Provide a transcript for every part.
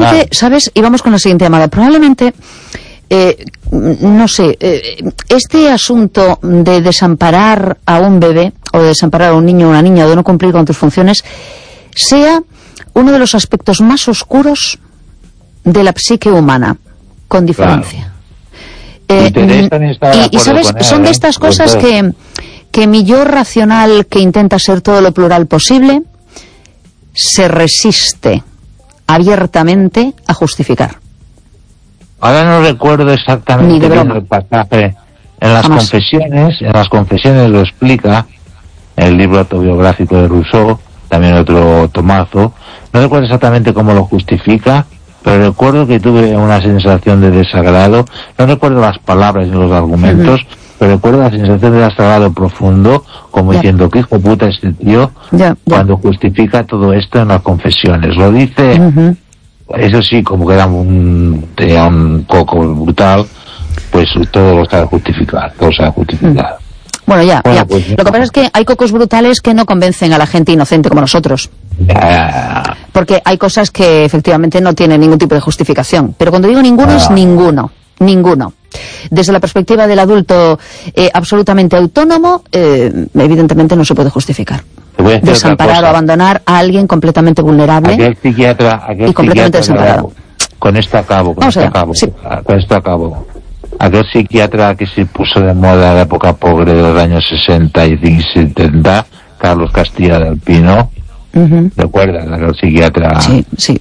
probablemente, ¿sabes? Y vamos con la siguiente llamada. Probablemente, no sé, este asunto de desamparar a un bebé o de desamparar a un niño o una niña o de no cumplir con tus funciones sea uno de los aspectos más oscuros de la psique humana, con diferencia. Y ¿sabes? Son de estas cosas que mi yo racional, que intenta ser todo lo plural posible, se resiste abiertamente a justificar. Ahora no recuerdo exactamente bien el pasaje. En las confesiones lo explica, el libro autobiográfico de Rousseau, también otro tomazo. No recuerdo exactamente cómo lo justifica, pero recuerdo que tuve una sensación de desagrado. No recuerdo las palabras ni los argumentos, pero recuerdo la sensación de desagrado profundo, como diciendo, que hijo puta este tío, cuando justifica todo esto en las confesiones. Lo dice, eso sí, como que era un coco brutal, pues todo lo sabe justificar, Bueno, ya. Pues, lo que pasa es que hay cocos brutales que no convencen a la gente inocente como nosotros. Porque hay cosas que efectivamente no tienen ningún tipo de justificación. Pero cuando digo ninguno, es ninguno. Desde la perspectiva del adulto absolutamente autónomo, evidentemente no se puede justicar. Desamparar o abandonar a alguien completamente vulnerable y completamente desamparado. Con esto acabo. Aquel psiquiatra que se puso de moda en la época pobre de los años 60 y 70, Carlos Castilla del Pino, ¿recuerdas? Aquel psiquiatra. Sí.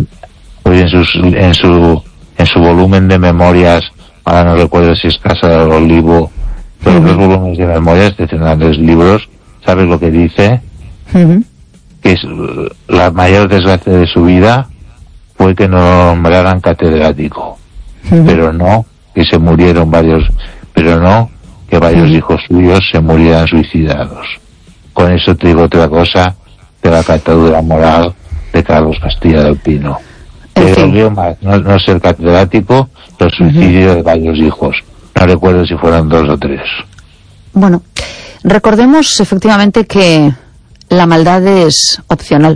En su volumen de memorias, ahora no recuerdo si es Casa del Olivo, pero los volúmenes de memorias de grandes libros, ¿sabes lo que dice? Que es la mayor desgracia de su vida fue que no lo nombraran catedrático, pero no que se murieron varios hijos suyos se murieran suicidados. Con eso te digo otra cosa de la catadura moral de Carlos Castilla del Pino. Pero veo más, no ser catedrático, el suicidio de varios hijos. No recuerdo si fueron 2 o 3. Bueno, recordemos efectivamente que la maldad es opcional.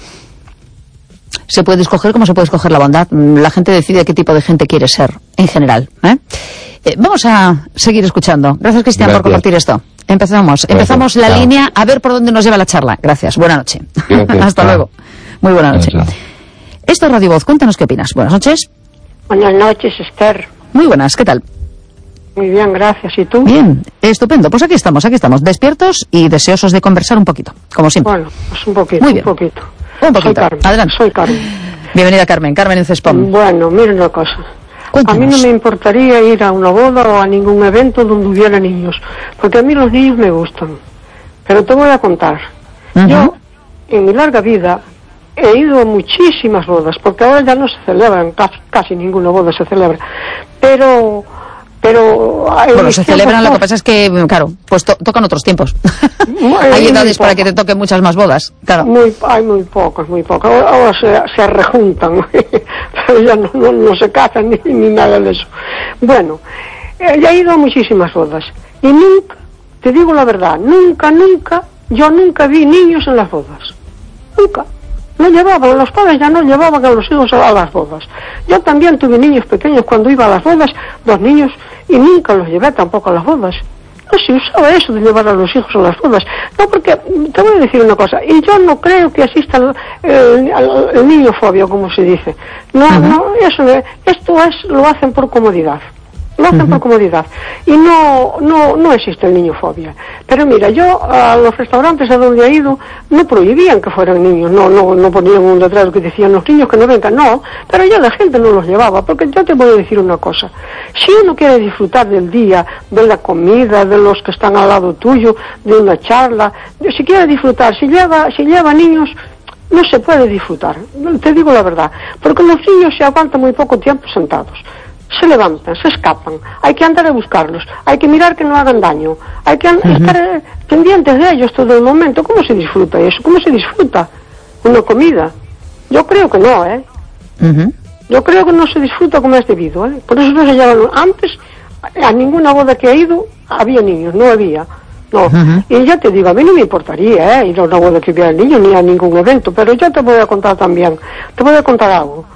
Se puede escoger como se puede escoger la bondad. La gente decide qué tipo de gente quiere ser, en general. Vamos a seguir escuchando. Gracias, Cristian, por compartir esto. Empezamos la línea, a ver por dónde nos lleva la charla. Gracias, buena noche. Hasta luego. Muy buena noche. Esto es Radio Voz, cuéntanos qué opinas. Buenas noches. Buenas noches, Esther. Muy buenas, ¿qué tal? Muy bien, gracias. ¿Y tú? Bien, estupendo. Pues aquí estamos, despiertos y deseosos de conversar un poquito, como siempre. Bueno, pues un poquito. Muy bien. Un poquito. Adelante. Soy Carmen. Bienvenida, Carmen en Cespón. Bueno, mira una cosa. Cuéntanos. A mí no me importaría ir a una boda o a ningún evento donde hubiera niños, porque a mí los niños me gustan. Pero te voy a contar. Yo, en mi larga vida, he ido a muchísimas bodas, porque ahora ya no se celebran, casi ninguna boda se celebra. Pero bueno, se celebran, lo que pasa es que, claro, pues tocan otros tiempos. Hay edades para que te toquen muchas más bodas, claro. Hay muy pocas. Ahora se rejuntan, pero ya no se casan ni nada de eso. Bueno, ya he ido a muchísimas bodas. Y nunca, te digo la verdad, yo nunca vi niños en las bodas. Nunca. No llevaban, los padres ya no llevaban a los hijos a las bodas. Yo también tuve niños pequeños cuando iba a las bodas, 2 niños, y nunca los llevé tampoco a las bodas. No se usaba eso de llevar a los hijos a las bodas. No, porque te voy a decir una cosa, y yo no creo que exista el niñofobia, como se dice. Esto lo hacen por comodidad. Lo hacen por comodidad. Y no existe el niñofobia. Pero mira, yo a los restaurantes a donde he ido no prohibían que fueran niños, no ponían un letrero que decían los niños que no vengan, no, pero ya la gente no los llevaba, porque yo te voy a decir una cosa, si uno quiere disfrutar del día, de la comida, de los que están al lado tuyo, de una charla, si quiere disfrutar, si lleva niños, no se puede disfrutar, te digo la verdad, porque los niños se aguantan muy poco tiempo sentados. Se levantan, se escapan, hay que andar a buscarlos, hay que mirar que no hagan daño, hay que estar pendientes de ellos todo el momento. ¿Cómo se disfruta eso? ¿Cómo se disfruta una comida? Yo creo que no, Yo creo que no se disfruta como es debido, Por eso no se llevan. Antes, a ninguna boda que he ido, había niños, no había. No, y ya te digo, a mí no me importaría ir a una boda que hubiera niños ni a ningún evento, pero yo te voy a contar algo.